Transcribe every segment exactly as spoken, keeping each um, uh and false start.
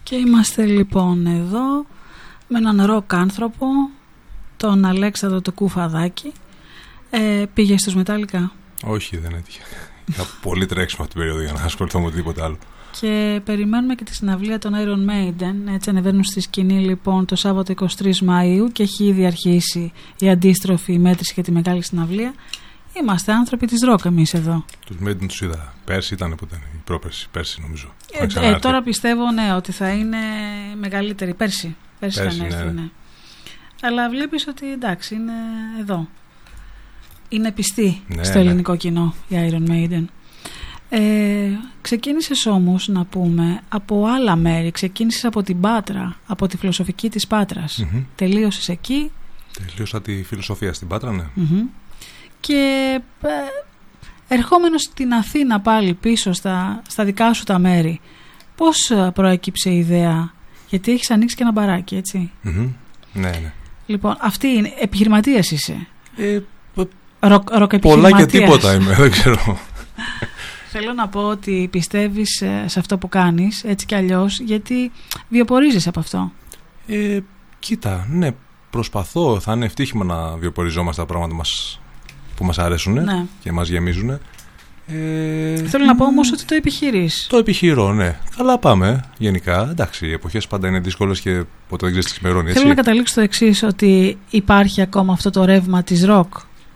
Και είμαστε λοιπόν εδώ με έναν ροκ άνθρωπο, τον Αλέξανδρο το Κουφαδάκη. Ε, πήγε στους Μετάλλικα? Όχι, δεν έτυχε. Είχα πολύ τρέξιμο αυτή την περίοδο για να ασχοληθώ με τίποτα άλλο. Και περιμένουμε και τη συναυλία των Iron Maiden. Έτσι ανεβαίνουν στη σκηνή λοιπόν το Σάββατο εικοστή τρίτη Μαΐου και έχει ήδη αρχίσει η αντίστροφη μέτρηση για τη μεγάλη συναυλία. Είμαστε άνθρωποι της ροκ εμείς εδώ. Τους Maiden τους είδα. Πέρσι ήταν που ήταν, η πρόπερση, πέρσι νομίζω. Ε, ε, τώρα πιστεύω ναι, ότι θα είναι μεγαλύτερη. Πέρσι. Πέρσι, πέρσι θα έρθει, ναι. ναι. Αλλά βλέπεις ότι εντάξει, είναι εδώ. Είναι πιστή ναι, στο ελληνικό ναι. κοινό η Iron Maiden. Ε, ξεκίνησες όμως να πούμε από άλλα μέρη. Ξεκίνησες από την Πάτρα, από τη φιλοσοφική της Πάτρας. Mm-hmm. Τελείωσες εκεί. Τελείωσα τη φιλοσοφία στην Πάτρα, ναι. Mm-hmm. Και ε, ερχόμενος στην Αθήνα πάλι πίσω στα, στα δικά σου τα μέρη, πώς προέκυψε η ιδέα? Γιατί έχεις ανοίξει και ένα μπαράκι, έτσι. Mm-hmm. Ναι, ναι. Λοιπόν, αυτή είναι, επιχειρηματίας είσαι. Ε, Ροκ, ροκ πολλά και τίποτα είμαι, δεν ξέρω. Θέλω να πω ότι πιστεύεις σε αυτό που κάνεις, έτσι κι αλλιώς, γιατί βιοπορίζεσαι από αυτό. Ε, κοίτα, ναι, προσπαθώ, θα είναι ευτύχημα να βιοποριζόμαστε τα πράγματα μας, που μας αρέσουν ναι. και μας γεμίζουν. Ε, Θέλω να πω όμως ότι το επιχειρείς. Το επιχειρώ, ναι. Καλά πάμε, γενικά. Εντάξει, οι εποχές πάντα είναι δύσκολες και ποτέ δεν ξέρεις τι ξημερώνει. Θέλω να καταλήξω το εξής, ότι υπάρχει ακόμα αυτό το ρεύμα της ροκ.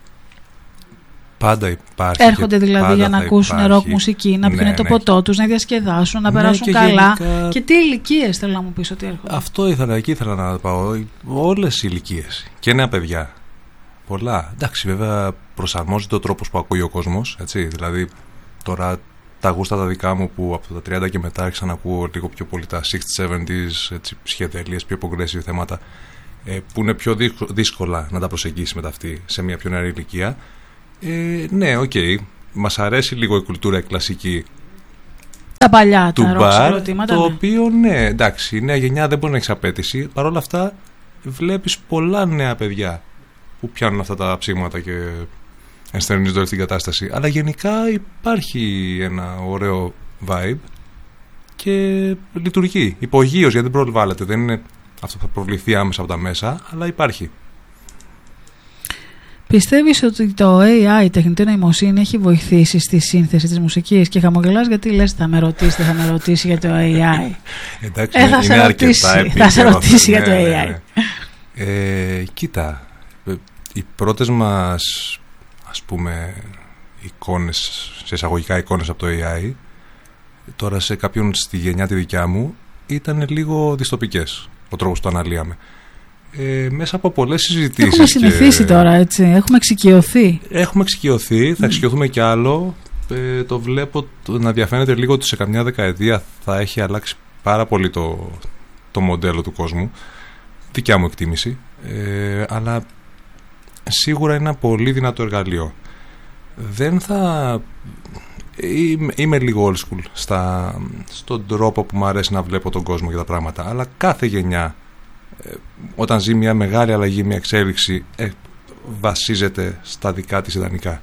Πάντα υπάρχει. Έρχονται δηλαδή για να ακούσουν ροκ μουσική, να πιούν ναι, το ναι. ποτό τους, να διασκεδάσουν, να ναι, περάσουν και καλά. Γενικά... Και τι ηλικίες θέλω να μου πεις ότι έρχονται? Αυτό ήθελα, εκεί ήθελα να πάω. Όλες οι ηλικίες. Και νέα παιδιά. Πολλά. Εντάξει, βέβαια προσαρμόζεται ο τρόπος που ακούει ο κόσμος. Έτσι. Δηλαδή τώρα τα γούστα τα δικά μου που από τα τριάντα και μετά άρχισα να ακούω λίγο πιο πολύ τα εξήντα, εβδομήντα, ψυχεδέλειες, πιο progressive θέματα, ε, που είναι πιο δύσκολα να τα προσεγγίσει μετά αυτή σε μια πιο νεαρή ηλικία. Ε, ναι, οκ. Okay. Μας αρέσει λίγο η κουλτούρα η κλασική. Τα παλιά, του τα μπαρ, το ναι. οποίο ναι, εντάξει, η νέα γενιά δεν μπορεί να έχει απέτηση. Παρ' όλα αυτά βλέπεις πολλά νέα παιδιά που πιάνουν αυτά τα ψήγματα και ενστερνίζονται όλη την κατάσταση. Αλλά γενικά υπάρχει ένα ωραίο vibe και λειτουργεί. Υπογείως, γιατί δεν προβάλλεται. Δεν είναι αυτό που θα προβληθεί άμεσα από τα μέσα, αλλά υπάρχει. Πιστεύεις ότι το έι άι, η τεχνητή νοημοσύνη, έχει βοηθήσει στη σύνθεση της μουσικής? Και χαμογελάς γιατί λες θα με ρωτήσει, θα με ρωτήσει για το έι άι. Εντάξει, ε, είναι, θα, είναι σε αρκετά ρωτήσει, θα σε ρωτήσει ναι, για το έι άι. Ναι, ναι. Ε, κοίτα, οι πρώτες μας, ας πούμε, εικόνες, σε εισαγωγικά εικόνες από το έι άι, τώρα σε κάποιον στη γενιά τη δικιά μου, ήταν λίγο δυστοπικές ο τρόπος που το αναλύαμε. Ε, μέσα από πολλές συζητήσεις. Έχουμε συνηθίσει και... τώρα, έτσι. Έχουμε εξοικειωθεί. Έχουμε εξοικειωθεί, θα εξοικειωθούμε κι άλλο. Ε, το βλέπω το, να διαφαίνεται λίγο ότι σε καμιά δεκαετία θα έχει αλλάξει πάρα πολύ το, το μοντέλο του κόσμου. Δικιά μου εκτίμηση. Ε, αλλά σίγουρα είναι ένα πολύ δυνατό εργαλείο. Δεν θα... Είμαι, είμαι λίγο old school στα, στον τρόπο που μου αρέσει να βλέπω τον κόσμο και τα πράγματα. Αλλά κάθε γενιά, όταν ζει μια μεγάλη αλλαγή, μια εξέλιξη, ε, βασίζεται στα δικά της ιδανικά.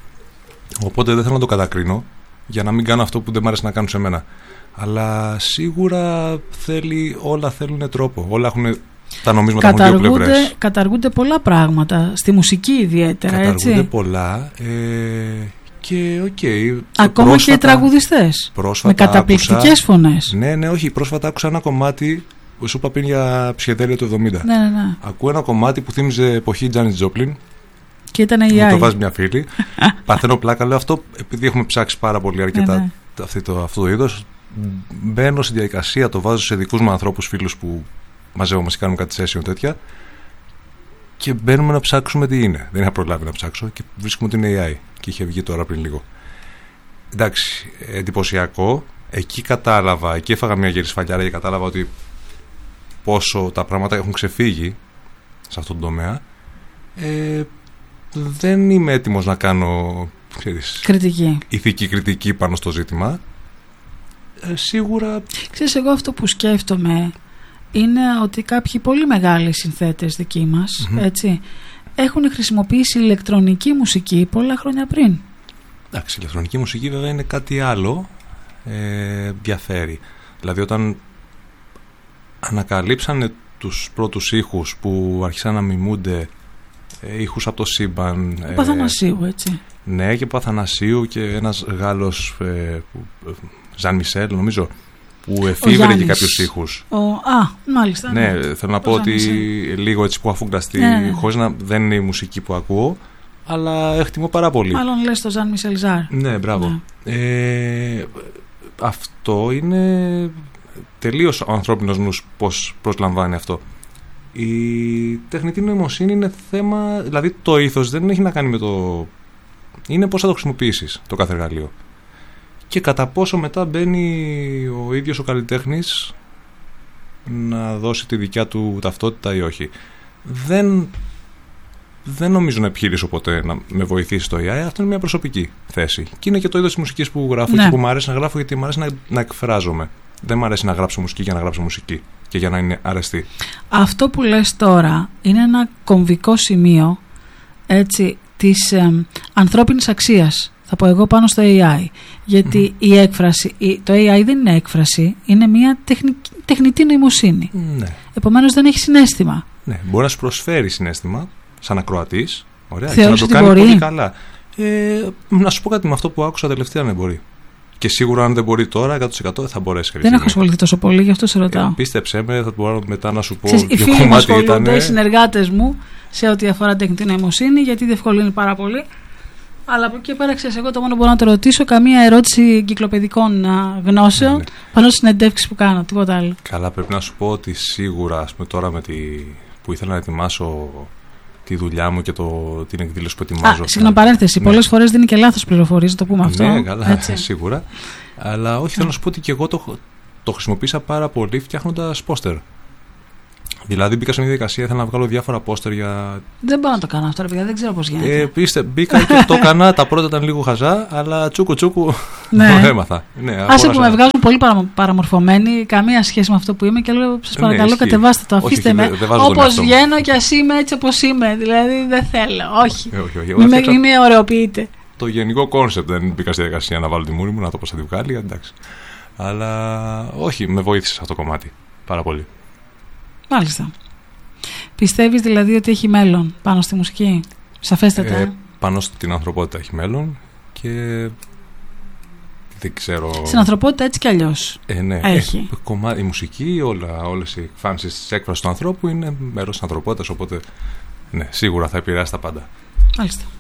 Οπότε δεν θέλω να το κατακρίνω για να μην κάνω αυτό που δεν μου αρέσει να κάνω σε μένα. Αλλά σίγουρα θέλει, όλα θέλουν τρόπο. Όλα έχουν τα νομίσματα από δύο πλευρές. Καταργούνται πολλά πράγματα, στη μουσική ιδιαίτερα. Καταργούνται έτσι. πολλά ε, και οκ. Okay, ακόμα πρόσφατα, και οι τραγουδιστές με καταπληκτικές άκουσα, φωνές. Ναι, ναι, όχι. Πρόσφατα άκουσα ένα κομμάτι. Σου είπα πριν για ψυχεδέλεια του εβδομήντα. Ναι, ναι, ναι. Ακούω ένα κομμάτι που θύμιζε εποχή Janis Joplin. Και ήταν η μου το βάζει μια φίλη. Παθαίνω πλάκα. Λέω αυτό επειδή έχουμε ψάξει πάρα πολύ αρκετά ναι, ναι. Αυτό, το, αυτό το είδος. Μπαίνω στη διαδικασία, το βάζω σε δικούς μου ανθρώπους, φίλους που μαζεύομαστε και κάνουμε κάτι session τέτοια. Και μπαίνουμε να ψάξουμε τι είναι. Δεν είχα προλάβει να ψάξω και βρίσκουμε ότι είναι έι άι. Και είχε βγει τώρα πριν λίγο. Εντάξει, εντυπωσιακό. Εκεί κατάλαβα, εκεί έφαγα μια γερισφαλιάρα και κατάλαβα ότι πόσο τα πράγματα έχουν ξεφύγει σε αυτόν τον τομέα. Ε, δεν είμαι έτοιμος να κάνω ξέρεις, κριτική. ηθική κριτική πάνω στο ζήτημα. Ε, σίγουρα... Ξέρεις, εγώ αυτό που σκέφτομαι είναι ότι κάποιοι πολύ μεγάλοι συνθέτες δικοί μας mm-hmm. έτσι, έχουν χρησιμοποιήσει ηλεκτρονική μουσική πολλά χρόνια πριν. Εντάξει, η ηλεκτρονική μουσική βέβαια είναι κάτι άλλο. Ε, διαφέρει. Δηλαδή όταν ανακαλύψανε τους πρώτους ήχους που άρχισαν να μιμούνται ε, ήχους από το σύμπαν. Του Παθανασίου, έτσι. Ναι, και Παθανασίου και ένας Γάλλος, ε, Ζαν Μισελ, νομίζω, που εφήβρε και κάποιους ήχους. Ο... Α, μάλιστα. Ναι, ναι. Θέλω να πω ότι λίγο έτσι που αφούγκραστεί, ναι, ναι. χωρίς να δεν είναι η μουσική που ακούω, αλλά εκτιμώ πάρα πολύ. Μάλλον λες το Ζαν Μισελ Ζάρ. Ναι, μπράβο. Ναι. Ε, αυτό είναι τελείως ο ανθρώπινος νους πώς προσλαμβάνει αυτό. Η τεχνητή νοημοσύνη είναι θέμα, δηλαδή το ήθος δεν έχει να κάνει με το... είναι πώς θα το χρησιμοποιήσεις το κάθε εργαλείο. Και κατά πόσο μετά μπαίνει ο ίδιος ο καλλιτέχνης να δώσει τη δικιά του ταυτότητα ή όχι. Δεν, δεν νομίζω να επιχειρήσω ποτέ να με βοηθήσει το έι άι. Αυτό είναι μια προσωπική θέση. Και είναι και το είδος της μουσικής που γράφω, ναι. Και που μου αρέσει να γράφω, γιατί μου αρέσει να, να εκφράζομαι. Δεν μου αρέσει να γράψω μουσική για να γράψω μουσική και για να είναι αρεστή. Αυτό που λες τώρα είναι ένα κομβικό σημείο, έτσι, της ε, ανθρώπινης αξίας, θα πω εγώ, πάνω στο έι άι. Γιατί mm. η έκφραση, η, το έι άι δεν είναι έκφραση, είναι μια τεχνη, τεχνητή νοημοσύνη. Ναι. Επομένως δεν έχει συναίσθημα. Ναι, μπορεί να σου προσφέρει συναίσθημα σαν ακροατής. Ωραία, και να το κάνει μπορεί. Πολύ καλά. Ε, να σου πω κάτι, με αυτό που άκουσα τελευταία δεν μπορεί. Και σίγουρα αν δεν μπορεί τώρα, εκατό τοις εκατό δεν θα μπορέσει. Δεν έχω ασχοληθεί τόσο πολύ, γι' αυτό σε ρωτάω. Ε, πίστεψέ με, θα μπορώ μετά να σου πω. Ξέρεις, οι φίλοι μου ασχολούνται, οι συνεργάτες μου, σε ό,τι αφορά τεχνητή νοημοσύνη, γιατί διευκολύνει πάρα πολύ. Αλλά από εκεί πέρα, ξέρεις, εγώ το μόνο που μπορώ να το ρωτήσω, καμία ερώτηση εγκυκλοπαιδικών γνώσεων, ναι, ναι. πάνω στις συνεντεύξεις που κάνω, τίποτα άλλο. Καλά, πρέπει να σου πω ότι σίγουρα, ας πούμε, τώρα με τη... που ήθελα να ετοιμάσω τη δουλειά μου και το... την εκδήλωση που ετοιμάζω. Α, συγγνώμη, παρένθεση. Ναι. Πολλές φορές δίνει και λάθος πληροφορίες, το πούμε αυτό. Ναι, καλά, έτσι. Σίγουρα. Αλλά όχι, θέλω να σου πω ότι και εγώ το, το χρησιμοποίησα πάρα πολύ φτιάχνοντας πόστερ. Δηλαδή μπήκα σε μια διαδικασία, ήθελα να βγάλω διάφορα πόστερ για. Δεν μπορώ να το κάνω αυτό, ρε παιδιά, δεν ξέρω πώς γίνεται. Ε, πείστε, μπήκα και το έκανα. Τα πρώτα ήταν λίγο χαζά, αλλά τσούκου τσούκου ναι. το έμαθα. Ναι, άσε που με βγάζουν πολύ παραμορφωμένοι, καμία σχέση με αυτό που είμαι και λέω, σας παρακαλώ, ναι, κατεβάστε το, αφήστε όχι, με. Όπως βγαίνω και ας είμαι έτσι όπως είμαι. Δηλαδή δεν θέλω. Όχι. Ε, όχι, όχι. Μην με, φτιάξα... με ωρεοποιείτε. Το γενικό κόνσεπτ δεν μπήκα στη διαδικασία να βάλω τη μούρη μου, να το πώς θα τη βγάλει, εντάξει. Αλλά όχι, με βοήθησε αυτό το κομμάτι πάρα πολύ. Μάλιστα. Πιστεύεις δηλαδή ότι έχει μέλλον πάνω στη μουσική? Σαφέστατα. Ε, πάνω στην ανθρωπότητα έχει μέλλον και δεν ξέρω... Στην ανθρωπότητα έτσι κι αλλιώς ε, ναι. έχει. Ε, κομμά... Η μουσική, όλα, όλες οι εκφάνσεις της έκφρασης του ανθρώπου είναι μέρος της ανθρωπότητας, οπότε ναι, σίγουρα θα επηρεάσει τα πάντα. Μάλιστα.